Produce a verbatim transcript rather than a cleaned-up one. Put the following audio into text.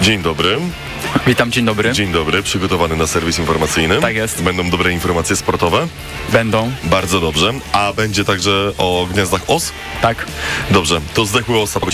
Dzień dobry. Witam, dzień dobry. Dzień dobry, przygotowany na serwis informacyjny. Tak jest. Będą dobre informacje sportowe? Będą. Bardzo dobrze. A będzie także o gniazdach os? Tak. Dobrze, to zdechły osa